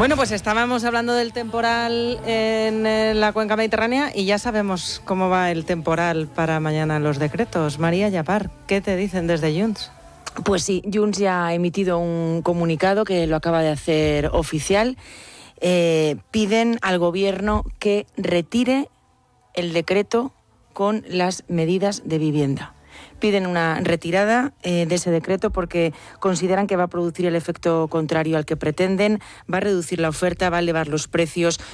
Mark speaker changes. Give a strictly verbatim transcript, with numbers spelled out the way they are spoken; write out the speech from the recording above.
Speaker 1: Bueno, pues estábamos hablando del temporal en la cuenca mediterránea y ya sabemos cómo va el temporal para mañana, los decretos. María Llapar, ¿qué te dicen desde Junts?
Speaker 2: Pues sí, Junts ya ha emitido un comunicado que lo acaba de hacer oficial. Eh, piden al gobierno que retire el decreto con las medidas de vivienda. Piden una retirada eh, de ese decreto porque consideran que va a producir el efecto contrario al que pretenden, va a reducir la oferta, va a elevar los precios,